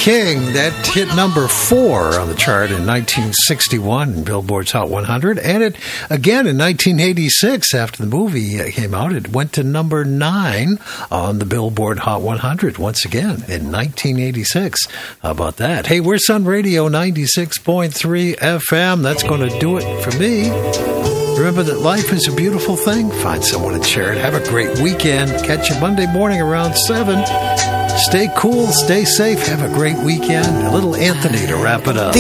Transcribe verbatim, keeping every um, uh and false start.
King, that hit number four on the chart in nineteen sixty-one in Billboard's Hot one hundred. And it, again, in nineteen eighty-six, after the movie came out, it went to number nine on the Billboard Hot one hundred once again in nineteen eighty-six. How about that? Hey, we're Sun Radio ninety-six point three F M. That's going to do it for me. Remember that life is a beautiful thing. Find someone and share it. Have a great weekend. Catch you Monday morning around seven. Stay cool, stay safe, have a great weekend. A little Anthony to wrap it up.